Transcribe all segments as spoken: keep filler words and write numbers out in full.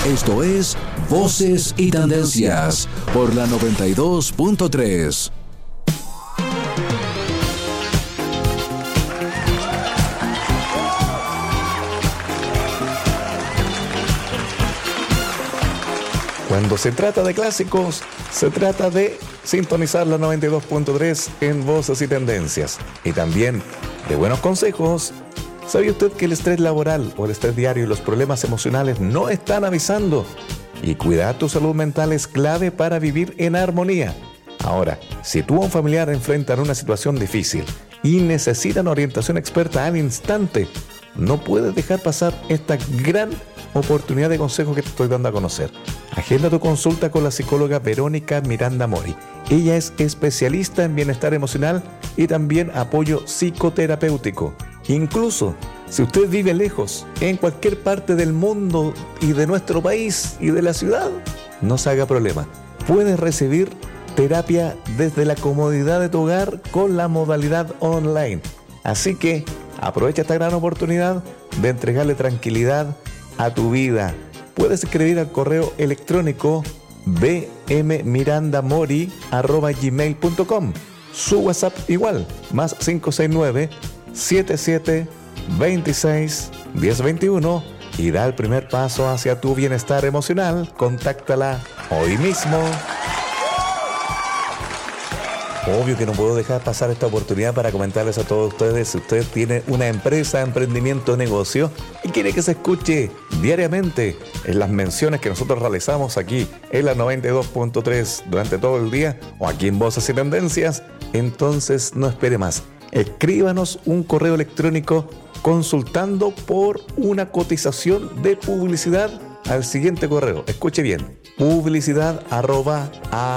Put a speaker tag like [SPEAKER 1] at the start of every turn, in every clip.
[SPEAKER 1] Esto es Voces y Tendencias por la noventa y dos punto tres.
[SPEAKER 2] Cuando se trata de clásicos, se trata de sintonizar la noventa y dos punto tres en Voces y Tendencias. Y también de buenos consejos. ¿Sabía usted que el estrés laboral o el estrés diario y los problemas emocionales no están avisando? Y cuidar tu salud mental es clave para vivir en armonía. Ahora, si tú o un familiar enfrentan una situación difícil y necesitan orientación experta al instante, no puedes dejar pasar esta gran oportunidad de consejo que te estoy dando a conocer. Agenda tu consulta con la psicóloga Verónica Miranda Mori. Ella es especialista en bienestar emocional y también apoyo psicoterapéutico. Incluso si usted vive lejos, en cualquier parte del mundo y de nuestro país y de la ciudad, no se haga problema. Puedes recibir terapia desde la comodidad de tu hogar con la modalidad online. Así que aprovecha esta gran oportunidad de entregarle tranquilidad a tu vida. Puedes escribir al correo electrónico b m miranda mori arroba gmail punto com. Su WhatsApp igual, más cinco seis nueve, siete siete, veintiséis, diez veintiuno, y da el primer paso hacia tu bienestar emocional. Contáctala hoy mismo. Obvio que no puedo dejar pasar esta oportunidad para comentarles a todos ustedes: si usted tiene una empresa, emprendimiento, negocio y quiere que se escuche diariamente en las menciones que nosotros realizamos aquí en la noventa y dos punto tres durante todo el día, o aquí en Voces y Tendencias, entonces no espere más. Escríbanos un correo electrónico consultando por una cotización de publicidad al siguiente correo. Escuche bien: publicidad arroba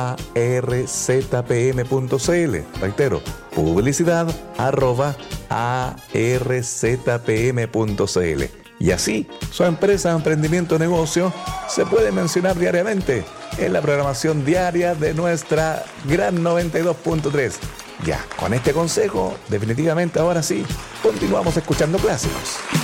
[SPEAKER 2] arzpm punto cl. Reitero, publicidad arroba arzpm punto cl. Y así, su empresa, emprendimiento, negocio se puede mencionar diariamente en la programación diaria de nuestra gran noventa y dos punto tres. Ya, con este consejo, definitivamente ahora sí, continuamos escuchando clásicos.